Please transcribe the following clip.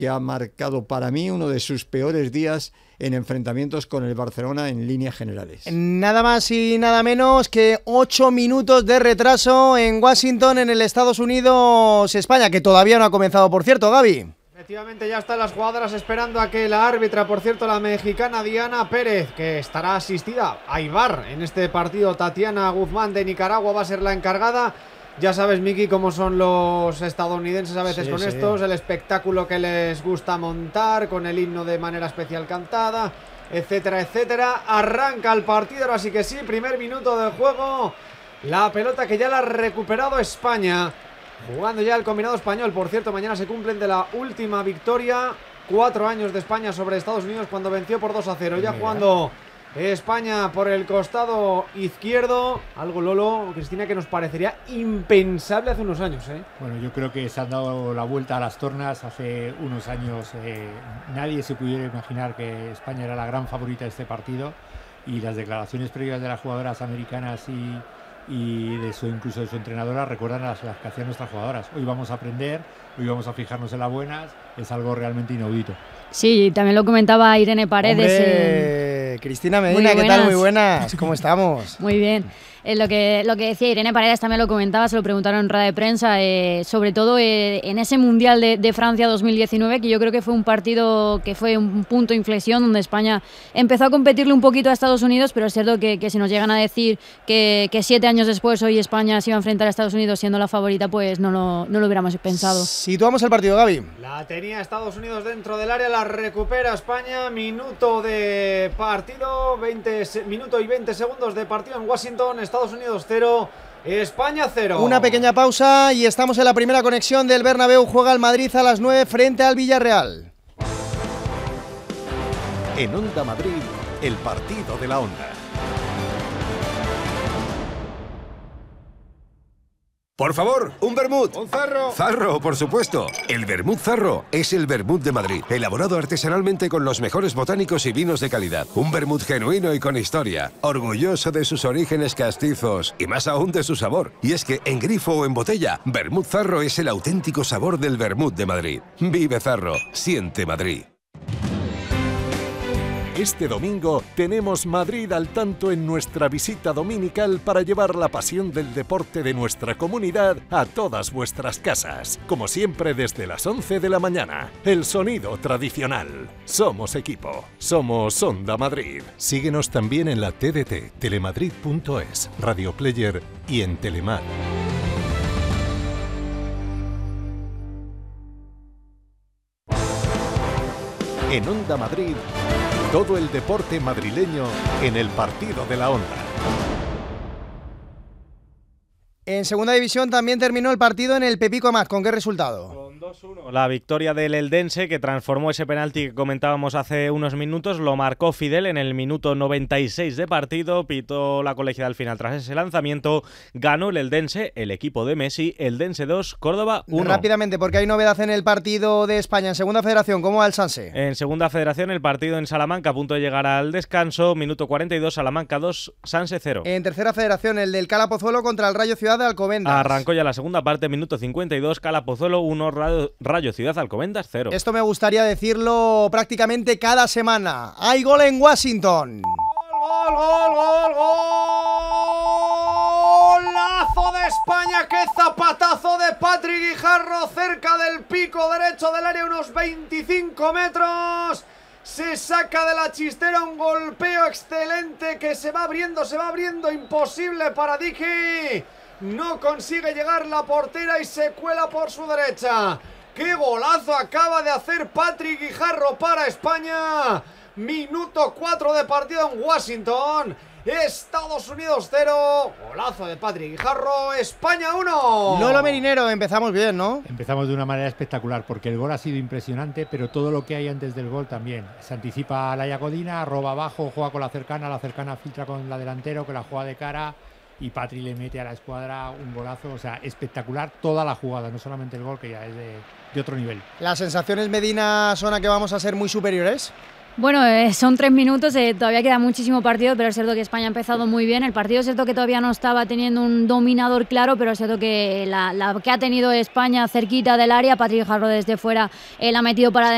que ha marcado para mí uno de sus peores días en enfrentamientos con el Barcelona en líneas generales. Nada más y nada menos que 8 minutos de retraso en Washington, en el Estados Unidos, España, que todavía no ha comenzado, por cierto, Gaby. Efectivamente, ya están las jugadoras esperando a que la árbitra, por cierto, la mexicana Diana Pérez, que estará asistida a VAR en este partido, Tatiana Guzmán de Nicaragua va a ser la encargada. Ya sabes, Miki, cómo son los estadounidenses a veces con estos, el espectáculo que les gusta montar, con el himno de manera especial cantada, etcétera, etcétera. Arranca el partido, ahora sí que sí, primer minuto de juego. La pelota que ya la ha recuperado España, jugando ya el combinado español. Por cierto, mañana se cumplen de la última victoria, 4 años de España sobre Estados Unidos cuando venció por 2-0. Ya jugando España por el costado izquierdo, algo, Lolo, Cristina, que nos parecería impensable hace unos años, ¿eh? Bueno, yo creo que se han dado la vuelta a las tornas. Hace unos años nadie se pudiera imaginar que España era la gran favorita de este partido, y las declaraciones previas de las jugadoras americanas y de incluso de su entrenadora recuerdan las que hacían nuestras jugadoras. Hoy vamos a aprender, hoy vamos a fijarnos en las buenas, es algo realmente inaudito. Sí, también lo comentaba Irene Paredes. Cristina Medina, ¿qué tal? Muy buenas, ¿cómo estamos? Muy bien. Lo que decía Irene Paredes también lo comentaba, se lo preguntaron en rueda de prensa, sobre todo en ese Mundial de Francia 2019, que yo creo que fue un partido que fue un punto de inflexión, donde España empezó a competirle un poquito a Estados Unidos, pero es cierto que si nos llegan a decir que 7 años después hoy España se iba a enfrentar a Estados Unidos siendo la favorita, pues no lo hubiéramos pensado. Situamos el partido, Gaby. La tenía Estados Unidos dentro del área, la recupera España, minuto de partido, minuto y 20 segundos de partido en Washington. Estados Unidos 0, España 0. Una pequeña pausa y estamos en la primera conexión del Bernabéu. Juega el Madrid a las 9 frente al Villarreal. En Onda Madrid, el partido de la Onda. Por favor, un vermut. Un zarro. Zarro, por supuesto. El vermut Zarro es el vermut de Madrid, elaborado artesanalmente con los mejores botánicos y vinos de calidad. Un vermut genuino y con historia, orgulloso de sus orígenes castizos y más aún de su sabor. Y es que en grifo o en botella, vermut Zarro es el auténtico sabor del vermut de Madrid. Vive Zarro, siente Madrid. Este domingo tenemos Madrid al tanto en nuestra visita dominical para llevar la pasión del deporte de nuestra comunidad a todas vuestras casas. Como siempre, desde las 11 de la mañana. El sonido tradicional. Somos equipo. Somos Onda Madrid. Síguenos también en la TDT, telemadrid.es, Radio Player y en Telemar. En Onda Madrid, todo el deporte madrileño en el partido de la Onda. En segunda división también terminó el partido en el Pepico Amat. ¿Con qué resultado? Con 2-1. La victoria del Eldense, que transformó ese penalti que comentábamos hace unos minutos, lo marcó Fidel en el minuto 96 de partido, pitó la colegiada al final. Tras ese lanzamiento, ganó el Eldense, el equipo de Messi, Eldense 2, Córdoba 1. Rápidamente, porque hay novedad en el partido de España. En segunda federación, ¿cómo va el Sanse? En segunda federación, el partido en Salamanca, a punto de llegar al descanso, minuto 42, Salamanca 2, Sanse 0. En tercera federación, el del Cala Pozuelo contra el Rayo Ciudad de Alcobendas. Arrancó ya la segunda parte, minuto 52, Cala Pozuelo 1, Rayo Ciudad Alcobendas 0. Esto me gustaría decirlo prácticamente cada semana. ¡Hay gol en Washington! ¡Gol, gol, gol, golazo de España! ¡Qué zapatazo de Patrick Guijarro cerca del pico derecho del área, unos 25 metros! Se saca de la chistera un golpeo excelente que se va abriendo, imposible para Dicky. No consigue llegar la portera y se cuela por su derecha. ¡Qué golazo acaba de hacer Patrick Guijarro para España! Minuto 4 de partido en Washington. Estados Unidos 0. Golazo de Patrick Guijarro. España 1. Lolo Merinero, empezamos bien, ¿no? Empezamos de una manera espectacular porque el gol ha sido impresionante, pero todo lo que hay antes del gol también. Se anticipa a Laia Codina, roba abajo, juega con la cercana filtra con la delantero que la juega de cara y Patri le mete a la escuadra un golazo. O sea, espectacular toda la jugada, no solamente el gol, que ya es de otro nivel. ¿Las sensaciones, Medina, son a que vamos a ser muy superiores? Bueno, son 3 minutos, todavía queda muchísimo partido, pero es cierto que España ha empezado muy bien. El partido es cierto que todavía no estaba teniendo un dominador claro, pero es cierto que la que ha tenido España cerquita del área, Patrick Guijarro desde fuera la ha metido para